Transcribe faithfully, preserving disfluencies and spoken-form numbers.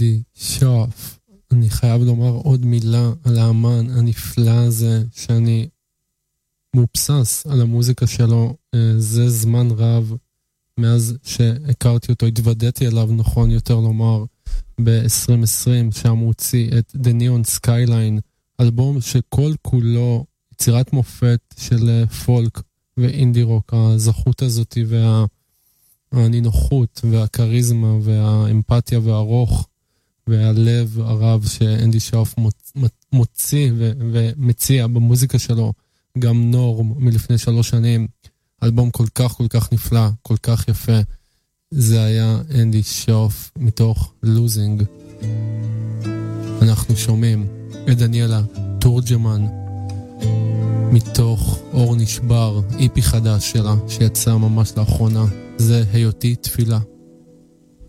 אנדי שוף. אני חייב לומר עוד מילה על האמן הנפלא הזה, שאני מובסס על המוזיקה שלו. זה זמן רב מאז שהכרתי אותו, התוודעתי אליו, נכון יותר לומר, ב-עשרים עשרים, שם הוא הוציא את The Neon Skyline, אלבום שכל כולו יצירת מופת של פולק ואינדי רוק. הזכות הזאת והנינוחות והקריזמה והאמפתיה והרוך והלב הרב שאנדי שוף מוציא ומציע במוזיקה שלו, גם נורם מלפני שלוש שנים, אלבום כל כך כל כך נפלא, כל כך יפה. זה היה אנדי שוף מתוך לוזינג. אנחנו שומעים את דניאלה תורג'מן מתוך אור נשבר, איפי חדש שלה שיצא ממש לאחרונה. זה היותי תפילה.